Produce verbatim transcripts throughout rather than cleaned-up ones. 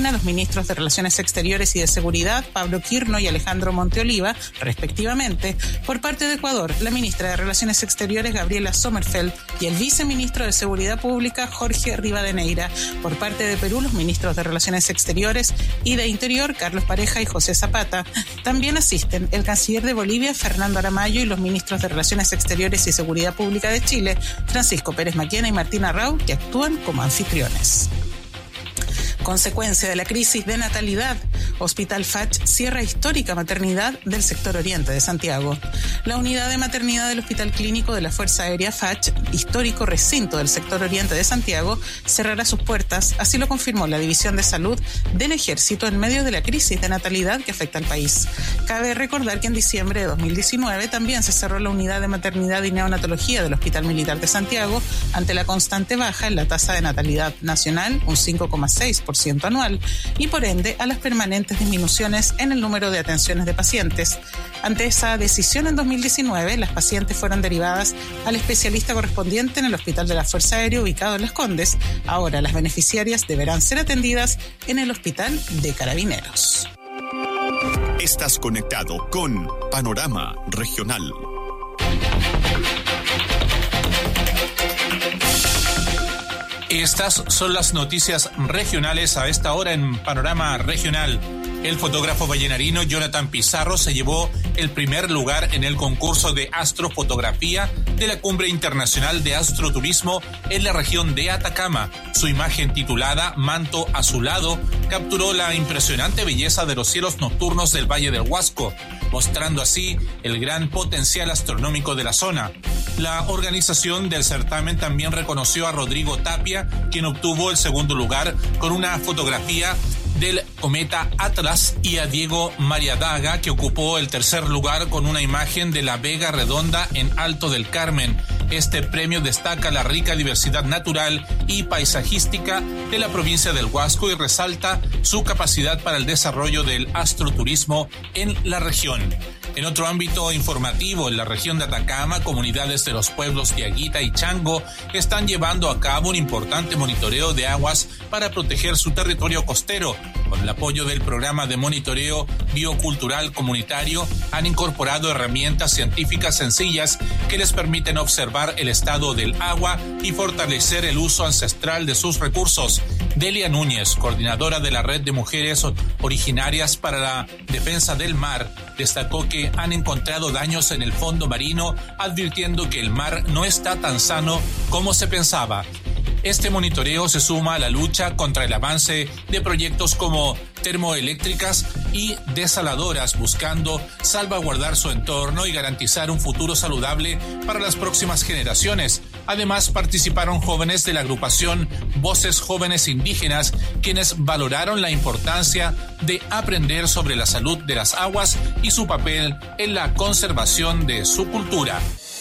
Argentina, los ministros de Relaciones Exteriores y de Seguridad, Pablo Quirno y Alejandro Monteoliva, respectivamente. Por parte de Ecuador, la ministra de Relaciones Exteriores, Gabriela Sommerfeld, y el viceministro de Seguridad Pública, Jorge Rivadeneira. Por parte de Perú, los ministros de Relaciones Exteriores y de Interior, Carlos Pareja y José Zapata. También asisten el canciller de Bolivia, Fernando Aramayo, y los ministros de Relaciones Exteriores y Seguridad Pública de Chile, Francisco Pérez Maquena y Martín Arrau, que actúan como anfitriones. Consecuencia de la crisis de natalidad, Hospital Fach cierra histórica maternidad del sector oriente de Santiago. La unidad de maternidad del Hospital Clínico de la Fuerza Aérea Fach, histórico recinto del sector oriente de Santiago, cerrará sus puertas, así lo confirmó la División de Salud del Ejército en medio de la crisis de natalidad que afecta al país. Cabe recordar que en diciembre de dos mil diecinueve también se cerró la unidad de maternidad y neonatología del Hospital Militar de Santiago ante la constante baja en la tasa de natalidad nacional, un cinco coma seis por ciento anual, y por ende a las permanentes disminuciones en el número de atenciones de pacientes. Ante esa decisión en dos mil diecinueve, las pacientes fueron derivadas al especialista correspondiente en el Hospital de la Fuerza Aérea ubicado en Las Condes. Ahora las beneficiarias deberán ser atendidas en el Hospital de Carabineros. Estás conectado con Panorama Regional. Estas son las noticias regionales a esta hora en Panorama Regional. El fotógrafo vallenarino Jonathan Pizarro se llevó el primer lugar en el concurso de astrofotografía de la Cumbre Internacional de Astroturismo en la región de Atacama. Su imagen titulada Manto Azulado capturó la impresionante belleza de los cielos nocturnos del Valle del Huasco, mostrando así el gran potencial astronómico de la zona. La organización del certamen también reconoció a Rodrigo Tapia, quien obtuvo el segundo lugar con una fotografía del cometa Atlas, y a Diego Mariadaga, que ocupó el tercer lugar con una imagen de la Vega Redonda en Alto del Carmen. Este premio destaca la rica diversidad natural y paisajística de la provincia del Huasco y resalta su capacidad para el desarrollo del astroturismo en la región. En otro ámbito informativo, en la región de Atacama, comunidades de los pueblos de Aguita y Chango están llevando a cabo un importante monitoreo de aguas para proteger su territorio costero. Con el apoyo del programa de monitoreo biocultural comunitario, han incorporado herramientas científicas sencillas que les permiten observar el estado del agua y fortalecer el uso ancestral de sus recursos. Delia Núñez, coordinadora de la Red de Mujeres Originarias para la Defensa del Mar, destacó que han encontrado daños en el fondo marino, advirtiendo que el mar no está tan sano como se pensaba. Este monitoreo se suma a la lucha contra el avance de proyectos como termoeléctricas y desaladoras, buscando salvaguardar su entorno y garantizar un futuro saludable para las próximas generaciones. Además, participaron jóvenes de la agrupación Voces Jóvenes Indígenas, quienes valoraron la importancia de aprender sobre la salud de las aguas y su papel en la conservación de su cultura.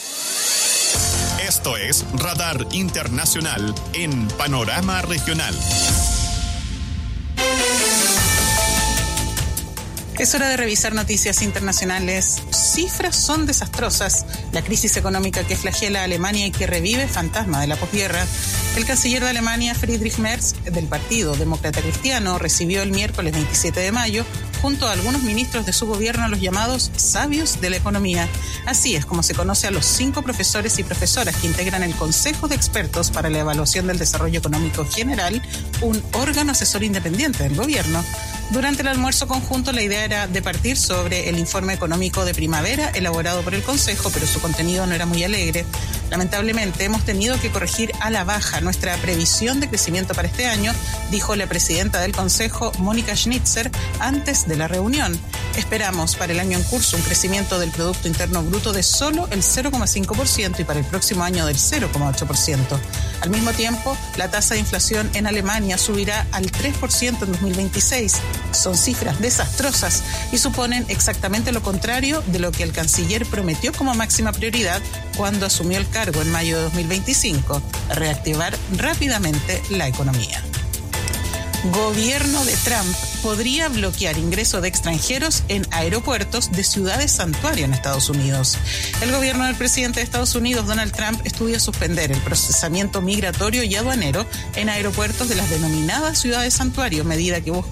Esto es Radar Internacional en Panorama Regional. Es hora de revisar noticias internacionales. Cifras son desastrosas. La crisis económica que flagela a Alemania y que revive fantasma de la posguerra. El canciller de Alemania, Friedrich Merz, del Partido Demócrata Cristiano, recibió el miércoles veintisiete de mayo, junto a algunos ministros de su gobierno, a los llamados sabios de la economía. Así es como se conoce a los cinco profesores y profesoras que integran el Consejo de Expertos para la Evaluación del Desarrollo Económico General, un órgano asesor independiente del gobierno. Durante el almuerzo conjunto, la idea era departir sobre el informe económico de primavera elaborado por el Consejo, pero su contenido no era muy alegre. Lamentablemente, hemos tenido que corregir a la baja nuestra previsión de crecimiento para este año, dijo la presidenta del Consejo, Mónica Schnitzer, antes de la reunión. Esperamos para el año en curso un crecimiento del Producto Interno Bruto de solo el cero coma cinco por ciento y para el próximo año del cero coma ocho por ciento. Al mismo tiempo, la tasa de inflación en Alemania subirá al tres por ciento en dos mil veintiséis. Son cifras desastrosas y suponen exactamente lo contrario de lo que el canciller prometió como máxima prioridad cuando asumió el cargo en mayo de dos mil veinticinco, reactivar rápidamente la economía. Gobierno de Trump podría bloquear ingreso de extranjeros en aeropuertos de ciudades santuario en Estados Unidos. El gobierno del presidente de Estados Unidos, Donald Trump, estudia suspender el procesamiento migratorio y aduanero en aeropuertos de las denominadas ciudades santuario, medida que busca